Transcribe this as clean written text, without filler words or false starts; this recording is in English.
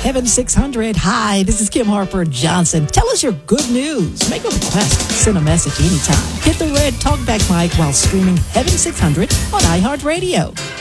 Heaven 600. Hi, this is Kim Harper Johnson. Tell us your good news. Make a request. Send a message anytime. Hit the red talkback mic while streaming Heaven 600 on iHeartRadio.